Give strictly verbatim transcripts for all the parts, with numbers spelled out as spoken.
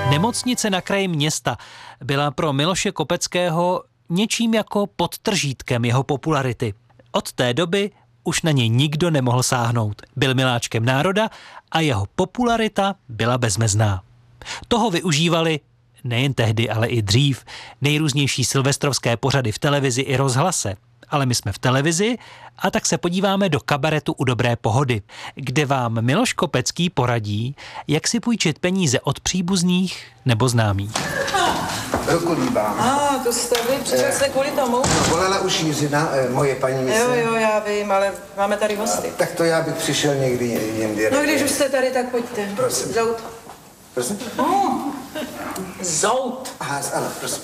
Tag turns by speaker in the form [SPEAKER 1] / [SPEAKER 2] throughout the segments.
[SPEAKER 1] Nemocnice na kraji města byla pro Miloše Kopeckého něčím jako podtržítkem jeho popularity. Od té doby už na něj nikdo nemohl sáhnout. Byl miláčkem národa a jeho popularita byla bezmezná. Toho využívali nejen tehdy, ale i dřív nejrůznější silvestrovské pořady v televizi i rozhlase. Ale my jsme v televizi a tak se podíváme do kabaretu U dobré pohody, kde vám Miloš Kopecký poradí, jak si půjčit peníze od příbuzných nebo známých.
[SPEAKER 2] Ruku líbám.
[SPEAKER 3] A, ah, to jste vy, přišel jste kvůli tomu?
[SPEAKER 2] No, bolela už Jiřina, eh, moje paní myslím.
[SPEAKER 3] Jo, jo, já vím, ale máme tady hosty.
[SPEAKER 2] Tak to já bych přišel někdy jindy.
[SPEAKER 3] No, když už jste tady, tak pojďte.
[SPEAKER 2] Prosím.
[SPEAKER 3] Zout.
[SPEAKER 2] Prosím?
[SPEAKER 3] Oh. Zout.
[SPEAKER 2] Aha, ano, prosím.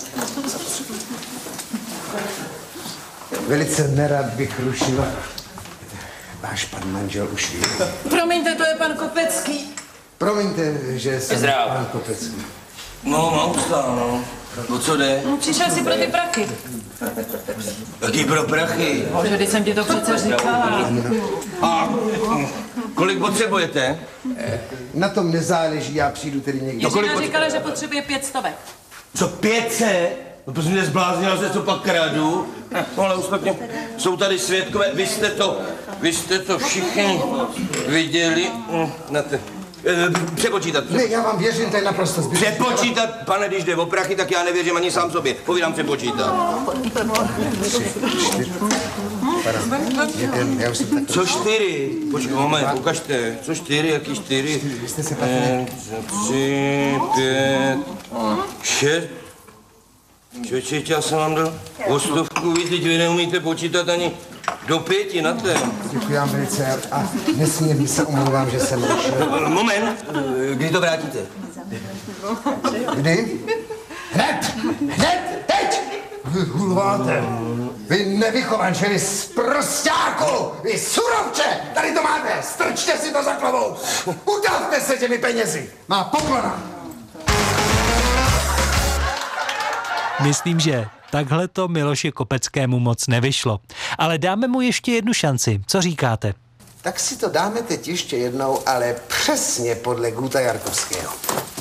[SPEAKER 2] Velice nerad bych rušil. Váš pan manžel už ví.
[SPEAKER 3] Promiňte, to je pan Kopecký.
[SPEAKER 2] Promiňte, že jsem
[SPEAKER 4] Zdravo.
[SPEAKER 2] pan Kopecký.
[SPEAKER 4] No, mám stál, no. O co jde?
[SPEAKER 3] No, přišel si pro ty prachy.
[SPEAKER 4] Jaký pro prachy?
[SPEAKER 3] Bože, když jsem ti to přece říkala.
[SPEAKER 4] A kolik potřebujete?
[SPEAKER 2] Na tom nezáleží, já přijdu tedy někdy.
[SPEAKER 3] Jiřina říkala, že potřebuje pět stovek.
[SPEAKER 4] Co, pět set? No prosím, nezbláznila se, co pak kradu? No ale ostatně jsou tady svědkové, vy jste to, vy jste to všichni viděli. Na te... Přepočítat.
[SPEAKER 2] Ne, já vám věřím, to je naprosto zbytečné.
[SPEAKER 4] Přepočítat, pane, když jde o prachy, tak já nevěřím ani sám sobě. Povídám přepočítat.
[SPEAKER 2] Jeden, já už jsem tak...
[SPEAKER 4] Co čtyři? Počkej, moment, ukažte. Co čtyři, jaký čtyři?
[SPEAKER 2] Vy jste se patrně...
[SPEAKER 4] Tři, pět, šest. Čočeť, já jsem vám dal o stovku, vy teď vy neumíte počítat ani do pěti na ten.
[SPEAKER 2] Děkuji vám velice a nesmírně se omlouvám, že jsem rušil.
[SPEAKER 4] Moment, kdy to vrátíte?
[SPEAKER 2] Kdy? Hned! Hned! Teď! Vy hulváte! Vy nevychovančeli z prostáku! Vy surovče! Tady to máte! Strčte si to za klavou! Utávte se těmi penězi! Má poklona!
[SPEAKER 1] Myslím, že takhle to Miloši Kopeckému moc nevyšlo. Ale dáme mu ještě jednu šanci. Co říkáte?
[SPEAKER 2] Tak si to dáme teď ještě jednou, ale přesně podle Guta Jarkovského.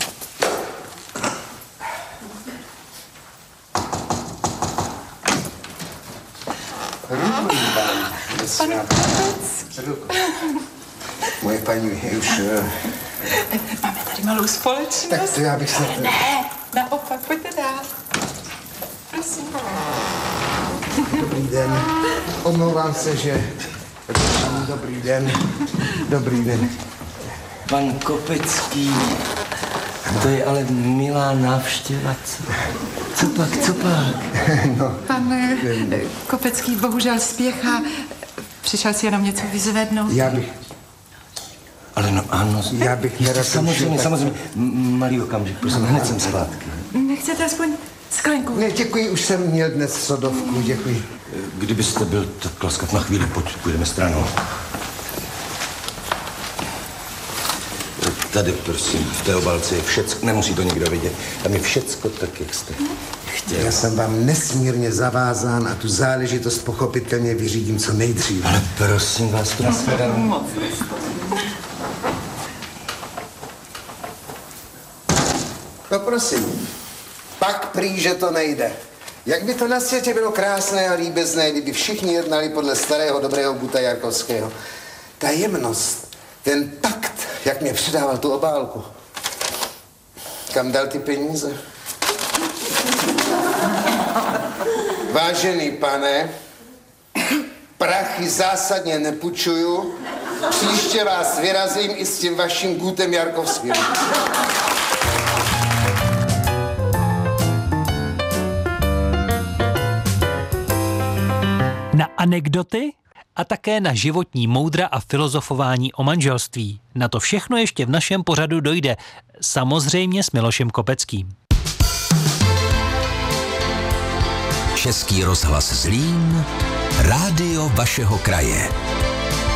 [SPEAKER 3] Pane Kopecký.
[SPEAKER 2] Moje paní je už...
[SPEAKER 3] Máme tady malou společnost.
[SPEAKER 2] Tak to já bych se...
[SPEAKER 3] Ne, naopak, pojďte dál. Prosím.
[SPEAKER 2] Dobrý den. Omlouvám se, že... Dobrý den. Dobrý den.
[SPEAKER 4] Pan Kopecký, to je ale milá návštěva, co? Co pak, co pak?
[SPEAKER 2] No.
[SPEAKER 3] Pan eh, Kopecký bohužel spěchá. Přišel si jenom něco vyzvednout.
[SPEAKER 2] Já bych...
[SPEAKER 4] Ale no ano,
[SPEAKER 2] Já bych nerad...
[SPEAKER 4] samozřejmě,
[SPEAKER 2] tak...
[SPEAKER 4] samozřejmě. M- malý okamžik, prosím, hned jsem zpátky.
[SPEAKER 3] Nechcete aspoň sklenku?
[SPEAKER 2] Ne, děkuji, už jsem měl dnes sodovku, děkuji.
[SPEAKER 4] Kdybyste byl tak laskav na chvíli, pojď, půjdeme stranou. Tady, prosím, v té obálce je všecko, nemusí to nikdo vidět. Tam je všecko tak, jak jste chtěl.
[SPEAKER 2] Já jsem vám nesmírně zavázán a tu záležitost pochopitelně vyřídím co nejdříve.
[SPEAKER 4] Ale prosím vás, prosím.
[SPEAKER 2] No prosím, pak prý, že to nejde. Jak by to na světě bylo krásné a líbezné, kdyby všichni jednali podle starého dobrého Guta Jarkovského. Ta jemnost, ten takt, jak mě předával tu obálku. Kam dal ty peníze? Vážený pane, prachy zásadně nepůjčuju. Příště vás vyrazím i s tím vaším Gutem Jarkovským.
[SPEAKER 1] Na anekdoty a také na životní moudra a filozofování o manželství. Na to všechno ještě v našem pořadu dojde. Samozřejmě s Milošem Kopeckým.
[SPEAKER 5] Český rozhlas Zlín, rádio vašeho kraje.